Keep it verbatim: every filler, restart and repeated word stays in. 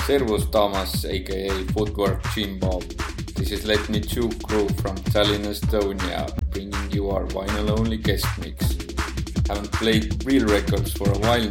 Servus Toomas, aka Footwork Gym Bob. This is Let Me Chew crew from Tallinn, Estonia, bringing you our vinyl-only guest mix. Haven't played real records for a while